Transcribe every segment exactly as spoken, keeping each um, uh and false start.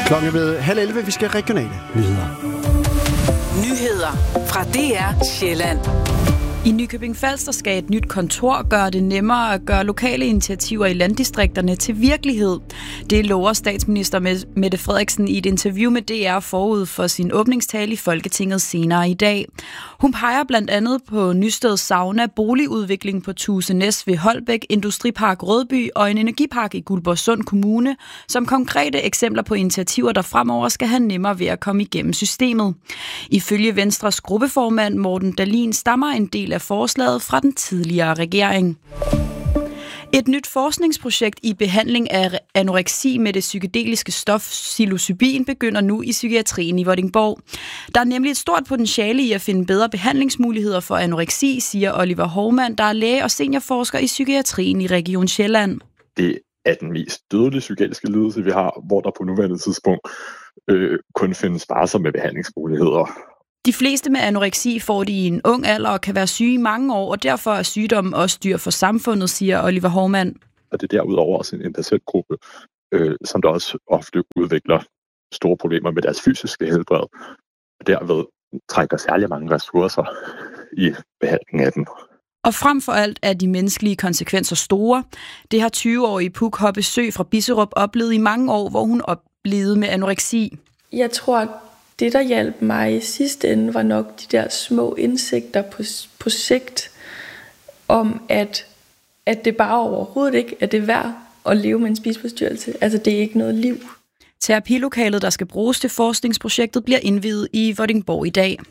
Klokken er blevet halv elleve, vi skal have regionale nyheder. Nyheder fra D R Sjælland. I Nykøbing Falster skal et nyt kontor gøre det nemmere at gøre lokale initiativer i landdistrikterne til virkelighed. Det lover statsminister Mette Frederiksen i et interview med D R forud for sin åbningstale i Folketinget senere i dag. Hun peger blandt andet på Nysted Sauna, boligudvikling på Tusenæs ved Holbæk, Industripark Rødby og en energipark i Guldborgsund Kommune, som konkrete eksempler på initiativer, der fremover skal have nemmere ved at komme igennem systemet. Ifølge Venstres gruppeformand Morten Dahlin stammer en del af forslaget fra den tidligere regering. Et nyt forskningsprojekt i behandling af anoreksi med det psykedeliske stof psilocybin begynder nu i psykiatrien i Vordingborg. Der er nemlig et stort potentiale i at finde bedre behandlingsmuligheder for anoreksi, siger Oliver Hovmand, der er læge og seniorforsker i psykiatrien i Region Sjælland. Det er den mest dødelige psykiatriske lidelse, vi har, hvor der på nuværende tidspunkt øh, kun findes sparsomme behandlingsmuligheder. De fleste med anoreksi får de i en ung alder og kan være syge i mange år, og derfor er sygdommen også dyr for samfundet, siger Oliver Hovmand. Og det er derudover også en patientgruppe, øh, som der også ofte udvikler store problemer med deres fysiske helbred, og derved trækker særlig mange ressourcer i behandlingen af den. Og frem for alt er de menneskelige konsekvenser store. Det har tyve-årige Puk Hoppe Sø fra Bisserup oplevet i mange år, hvor hun oplevede med anoreksi. Jeg tror, det, der hjalp mig i sidste ende, var nok de der små indsigter på, på sigt, om at, at det bare overhovedet ikke er det værd at leve med en spiseforstyrrelse. Altså, det er ikke noget liv. Terapilokalet, der skal bruges til forskningsprojektet, bliver indviet i Vordingborg i dag.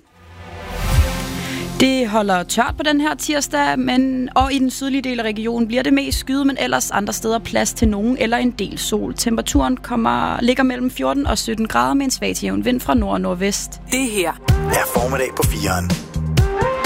Det holder tørt på den her tirsdag, men og i den sydlige del af regionen bliver det mest skyet, men ellers andre steder plads til nogen eller en del sol. Temperaturen kommer, ligger mellem fjorten og sytten grader med en svag til jævn vind fra nord og nordvest. Det her er formiddag på fireren.